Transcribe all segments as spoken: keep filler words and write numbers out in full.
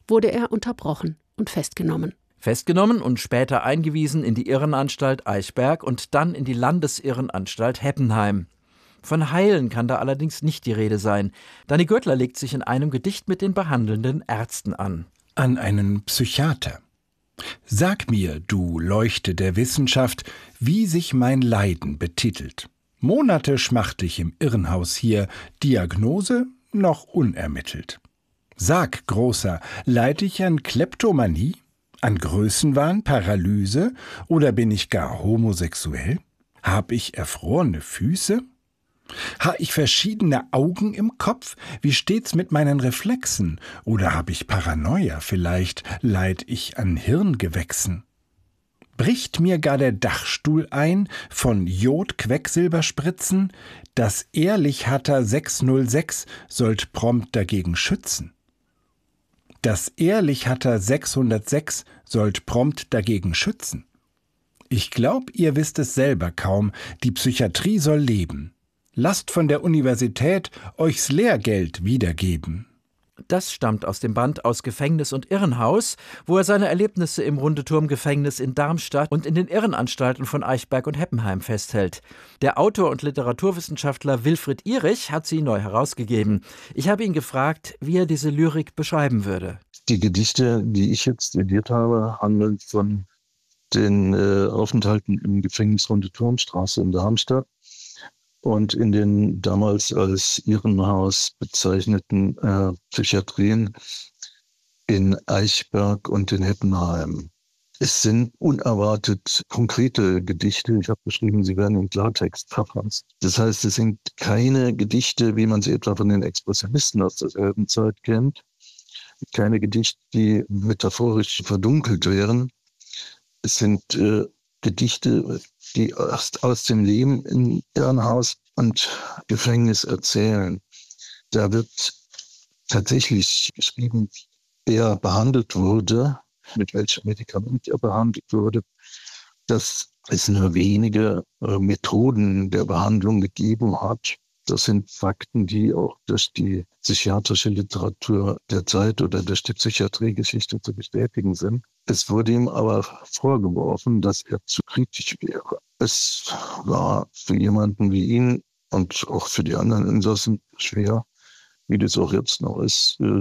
wurde er unterbrochen und festgenommen. Festgenommen und später eingewiesen in die Irrenanstalt Eichberg und dann in die Landesirrenanstalt Heppenheim. Von Heilen kann da allerdings nicht die Rede sein. Dani Gürtler legt sich in einem Gedicht mit den behandelnden Ärzten an. An einen Psychiater. Sag mir, du Leuchte der Wissenschaft, wie sich mein Leiden betitelt. Monate schmacht ich im Irrenhaus hier, Diagnose noch unermittelt. Sag, Großer, leid ich an Kleptomanie, an Größenwahn, Paralyse oder bin ich gar homosexuell? Hab ich erfrorene Füße? Ha ich verschiedene Augen im Kopf? Wie steht's mit meinen Reflexen? Oder hab ich Paranoia vielleicht? Leid ich an Hirngewächsen? Bricht mir gar der Dachstuhl ein von Jod-Quecksilberspritzen? Das Ehrlichhatter sechshundertsechs sollt prompt dagegen schützen. Das Ehrlichhatter sechshundertsechs sollt prompt dagegen schützen. Ich glaub, ihr wisst es selber kaum, die Psychiatrie soll leben. Lasst von der Universität euchs Lehrgeld wiedergeben. Das stammt aus dem Band Aus Gefängnis und Irrenhaus, wo er seine Erlebnisse im Rundeturm-Gefängnis in Darmstadt und in den Irrenanstalten von Eichberg und Heppenheim festhält. Der Autor und Literaturwissenschaftler Wilfried Ihrich hat sie neu herausgegeben. Ich habe ihn gefragt, wie er diese Lyrik beschreiben würde. Die Gedichte, die ich jetzt studiert habe, handeln von den äh, Aufenthalten im Gefängnis Rundeturmstraße in Darmstadt und in den damals als Irrenhaus bezeichneten äh, Psychiatrien in Eichberg und in Heppenheim. Es sind unerwartet konkrete Gedichte. Ich habe geschrieben, sie werden in Klartext verfasst. Das heißt, es sind keine Gedichte, wie man sie etwa von den Expressionisten aus derselben Zeit kennt. Keine Gedichte, die metaphorisch verdunkelt wären. Es sind äh, Gedichte, die erst aus dem Leben in Irrenhaus und Gefängnis erzählen. Da wird tatsächlich geschrieben, wer behandelt wurde, mit welchem Medikament er behandelt wurde, dass es nur wenige äh, Methoden der Behandlung gegeben hat. Das sind Fakten, die auch durch die psychiatrische Literatur der Zeit oder durch die Psychiatriegeschichte zu bestätigen sind. Es wurde ihm aber vorgeworfen, dass er zu kritisch wäre. Es war für jemanden wie ihn und auch für die anderen Insassen schwer, wie das auch jetzt noch ist, äh,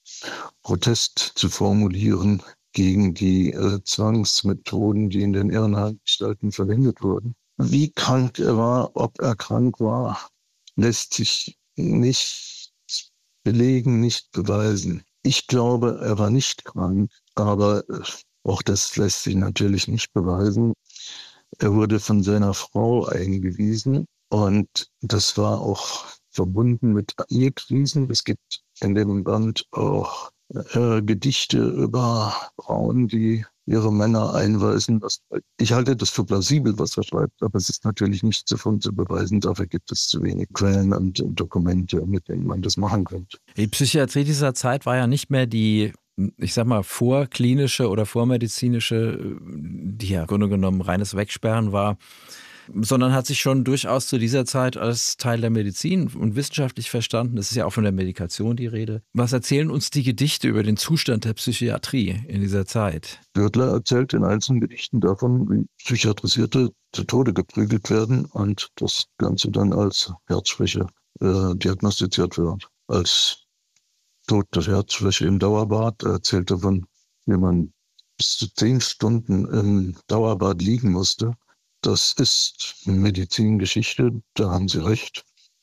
Protest zu formulieren gegen die äh, Zwangsmethoden, die in den Irrenanstalten verwendet wurden. Wie krank er war, ob er krank war, lässt sich nicht belegen, nicht beweisen. Ich glaube, er war nicht krank, aber auch das lässt sich natürlich nicht beweisen. Er wurde von seiner Frau eingewiesen und das war auch verbunden mit Ehekrisen. Es gibt in dem Band auch äh, Gedichte über Frauen, die ihre Männer einweisen. Ich halte das für plausibel, was er schreibt, aber es ist natürlich nicht davon zu beweisen. Dafür gibt es zu wenig Quellen und Dokumente, mit denen man das machen könnte. Die Psychiatrie dieser Zeit war ja nicht mehr die, ich sag mal, vorklinische oder vormedizinische, die ja im Grunde genommen reines Wegsperren war, sondern hat sich schon durchaus zu dieser Zeit als Teil der Medizin und wissenschaftlich verstanden. Es ist ja auch von der Medikation die Rede. Was erzählen uns die Gedichte über den Zustand der Psychiatrie in dieser Zeit? Gürtler erzählt in einzelnen Gedichten davon, wie Psychiatrisierte zu Tode geprügelt werden und das Ganze dann als Herzschwäche äh, diagnostiziert wird. Als Tod der Herzschwäche im Dauerbad erzählt davon, wie man bis zu zehn Stunden im Dauerbad liegen musste. Das ist Medizingeschichte, da haben Sie recht.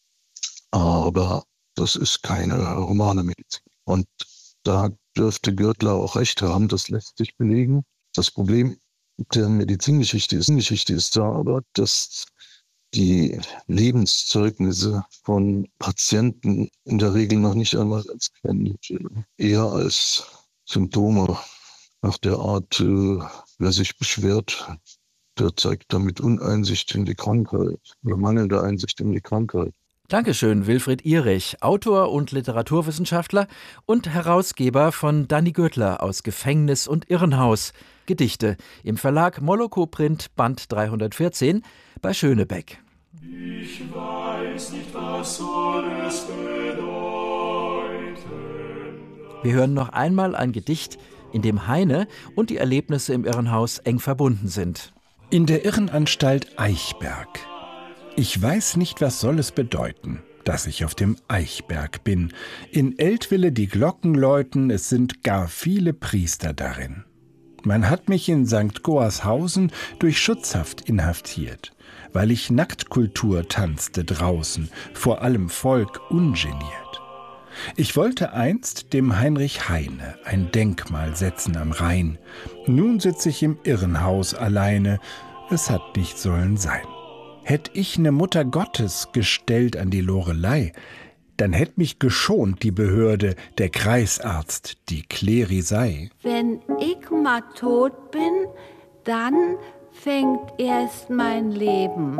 Aber das ist keine humane Medizin. Und da dürfte Gürtler auch recht haben, das lässt sich belegen. Das Problem der Medizingeschichte ist, Geschichte ist da aber, dass die Lebenszeugnisse von Patienten in der Regel noch nicht einmal als Quellen eher als Symptome nach der Art, äh, wer sich beschwert, der zeigt damit Uneinsicht in die Krankheit oder mangelnde Einsicht in die Krankheit. Dankeschön, Wilfried Ihrich, Autor und Literaturwissenschaftler und Herausgeber von Dani Gürtler aus Gefängnis und Irrenhaus. Gedichte im Verlag Moloko Print, Band dreihundertvierzehn bei Schönebeck. Ich weiß nicht, was soll es bedeuten. Wir hören noch einmal ein Gedicht, in dem Heine und die Erlebnisse im Irrenhaus eng verbunden sind. In der Irrenanstalt Eichberg. Ich weiß nicht, was soll es bedeuten, dass ich auf dem Eichberg bin. In Eltville die Glocken läuten, es sind gar viele Priester darin. Man hat mich in Sankt Goarshausen durch Schutzhaft inhaftiert, weil ich Nacktkultur tanzte draußen, vor allem Volk ungeniert. Ich wollte einst dem Heinrich Heine ein Denkmal setzen am Rhein. Nun sitz ich im Irrenhaus alleine, es hat nicht sollen sein. Hätt ich ne Mutter Gottes gestellt an die Lorelei, dann hätt mich geschont die Behörde, der Kreisarzt, die Klerisei. Wenn ich mal tot bin, dann fängt erst mein Leben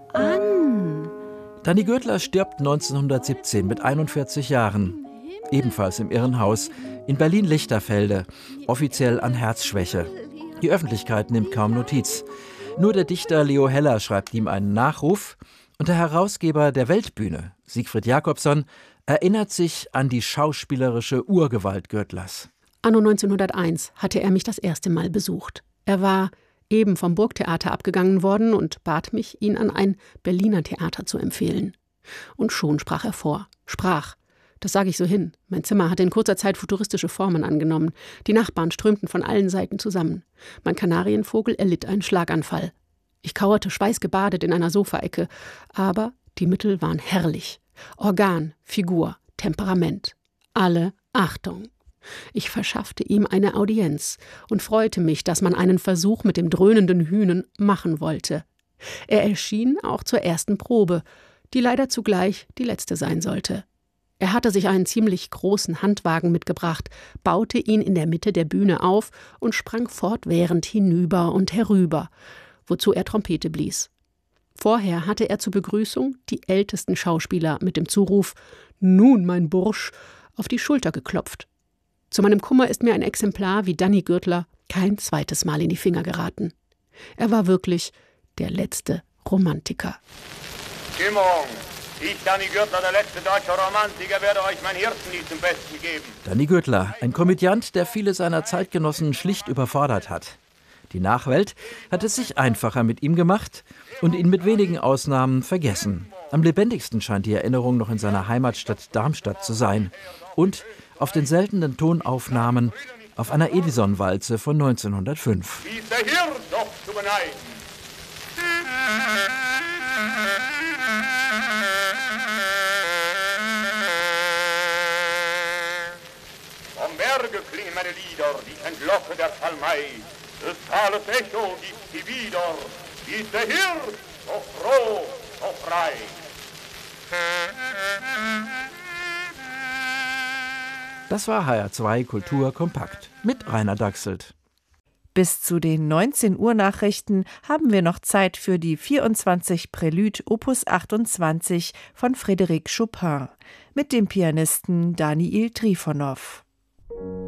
an. Danny Gürtler stirbt neunzehnhundertsiebzehn mit einundvierzig Jahren. Ebenfalls im Irrenhaus in Berlin-Lichterfelde, offiziell an Herzschwäche. Die Öffentlichkeit nimmt kaum Notiz. Nur der Dichter Leo Heller schreibt ihm einen Nachruf und der Herausgeber der Weltbühne, Siegfried Jakobson, erinnert sich an die schauspielerische Urgewalt Gürtlers. Anno neunzehnhunderteins hatte er mich das erste Mal besucht. Er war eben vom Burgtheater abgegangen worden und bat mich, ihn an ein Berliner Theater zu empfehlen. Und schon sprach er vor. Sprach. Das sage ich so hin. Mein Zimmer hatte in kurzer Zeit futuristische Formen angenommen. Die Nachbarn strömten von allen Seiten zusammen. Mein Kanarienvogel erlitt einen Schlaganfall. Ich kauerte schweißgebadet in einer Sofaecke. Aber die Mittel waren herrlich. Organ, Figur, Temperament. Alle Achtung. Ich verschaffte ihm eine Audienz und freute mich, dass man einen Versuch mit dem dröhnenden Hühnen machen wollte. Er erschien auch zur ersten Probe, die leider zugleich die letzte sein sollte. Er hatte sich einen ziemlich großen Handwagen mitgebracht, baute ihn in der Mitte der Bühne auf und sprang fortwährend hinüber und herüber, wozu er Trompete blies. Vorher hatte er zur Begrüßung die ältesten Schauspieler mit dem Zuruf »Nun, mein Bursch«, auf die Schulter geklopft. Zu meinem Kummer ist mir ein Exemplar wie Danny Gürtler kein zweites Mal in die Finger geraten. Er war wirklich der letzte Romantiker. Stimmung! Ich, Danny Gürtler, der letzte deutsche Romantiker, werde euch mein Hirtenlied zum Besten geben. Danny Gürtler, ein Komödiant, der viele seiner Zeitgenossen schlicht überfordert hat. Die Nachwelt hat es sich einfacher mit ihm gemacht und ihn mit wenigen Ausnahmen vergessen. Am lebendigsten scheint die Erinnerung noch in seiner Heimatstadt Darmstadt zu sein. Und auf den seltenen Tonaufnahmen auf einer Edison-Walze von neunzehnhundertfünf. Wie ist der Hirn doch zu beneiden? Vom Berge klingen meine Lieder, die entlocke der Psalmei. Des Tales Echo gibt sie wieder. Wie ist der Hirn so froh, so frei? Das war H R zwei Kultur kompakt mit Rainer Dachselt. Bis zu den neunzehn Uhr Nachrichten haben wir noch Zeit für die vierundzwanzig Prelude Opus achtundzwanzig von Frédéric Chopin mit dem Pianisten Daniil Trifonov.